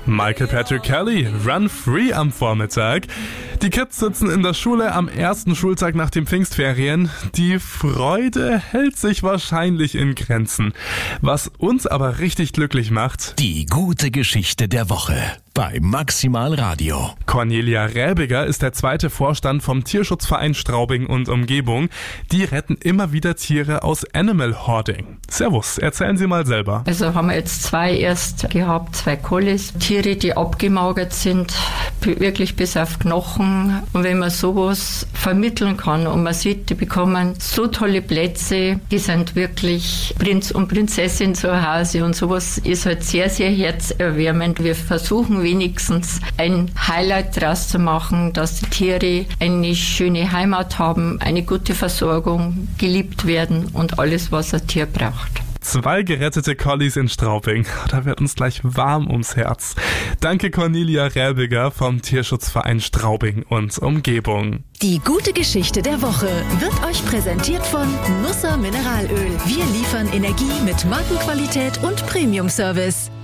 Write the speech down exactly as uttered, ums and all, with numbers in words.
Michael Patrick Kelly, Run Free am Vormittag. Die Kids sitzen in der Schule am ersten Schultag nach den Pfingstferien. Die Freude hält sich wahrscheinlich in Grenzen. Was uns aber richtig glücklich macht: Die gute Geschichte der Woche bei Maximal Radio. Cornelia Räbiger ist der zweite Vorstand vom Tierschutzverein Straubing und Umgebung. Die retten immer wieder Tiere aus Animal Hoarding. Servus, erzählen Sie mal selber. Also haben wir jetzt zwei erst gehabt, zwei Collies. Tiere, die abgemagert sind, wirklich bis auf Knochen. Und wenn man sowas vermitteln kann und man sieht, die bekommen so tolle Plätze, die sind wirklich Prinz und Prinzessin zu Hause und sowas ist halt sehr, sehr herzerwärmend. Wir versuchen wenigstens ein Highlight draus zu machen, dass die Tiere eine schöne Heimat haben, eine gute Versorgung, geliebt werden und alles, was ein Tier braucht. Zwei gerettete Collies in Straubing. Da wird uns gleich warm ums Herz. Danke Cornelia Räbiger vom Tierschutzverein Straubing und Umgebung. Die gute Geschichte der Woche wird euch präsentiert von Nusser Mineralöl. Wir liefern Energie mit Markenqualität und Premium-Service.